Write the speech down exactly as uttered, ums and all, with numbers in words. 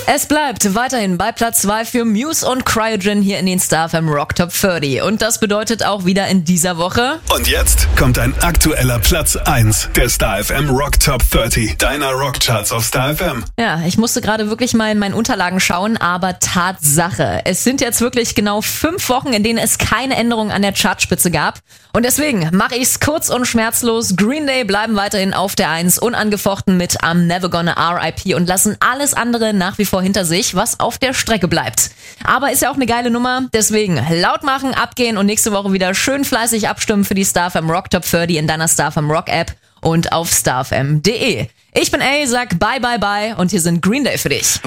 Es bleibt weiterhin bei Platz zwei für Muse und Cryogen hier in den Star F M Rock Top dreißig. Und das bedeutet auch wieder in dieser Woche... Und jetzt kommt ein aktueller Platz eins der Star F M Rock Top dreißig, deiner Rockcharts auf Star F M. Ja, ich musste gerade wirklich mal in meinen Unterlagen schauen, aber Tatsache. Es sind jetzt wirklich genau fünf Wochen, in denen es keine Änderung an der Chartspitze gab. Und deswegen mache ich's kurz und schmerzlos. Green Day bleiben weiterhin auf der eins, unangefochten mit I'm Never Gonna R I P und lassen alles andere nach wie vor hinter sich, was auf der Strecke bleibt. Aber ist ja auch eine geile Nummer, deswegen laut machen, abgehen und nächste Woche wieder schön fleißig abstimmen für die Star F M Rock Top dreißig in deiner Star F M Rock App und auf starfm punkt de. Ich bin A, sag bye bye bye und hier sind Green Day für dich.